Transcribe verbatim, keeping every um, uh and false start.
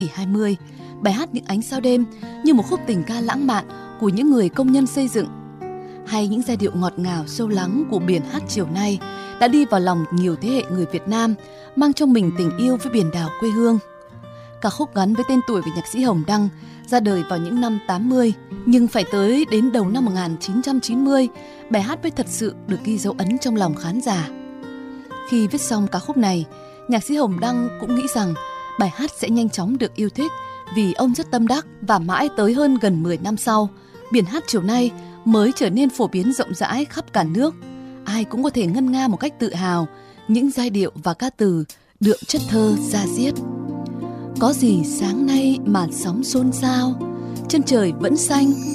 kỷ hai mươi, bài hát Những ánh sao đêm như một khúc tình ca lãng mạn của những người công nhân xây dựng, hay những giai điệu ngọt ngào sâu lắng của Biển hát chiều nay đã đi vào lòng nhiều thế hệ người Việt Nam, mang trong mình tình yêu với biển đảo quê hương. Ca khúc gắn với tên tuổi của nhạc sĩ Hồng Đăng, ra đời vào những năm tám mươi, nhưng phải tới đến đầu năm một nghìn chín trăm chín mươi, bài hát mới thật sự được ghi dấu ấn trong lòng khán giả. Khi viết xong ca khúc này, nhạc sĩ Hồng Đăng cũng nghĩ rằng bài hát sẽ nhanh chóng được yêu thích vì ông rất tâm đắc, và mãi tới hơn gần mười năm sau, Biển hát chiều nay mới trở nên phổ biến rộng rãi khắp cả nước. Ai cũng có thể ngân nga một cách tự hào những giai điệu và ca từ đượm chất thơ da diết. Có gì sáng nay mà sóng xôn xao, chân trời vẫn xanh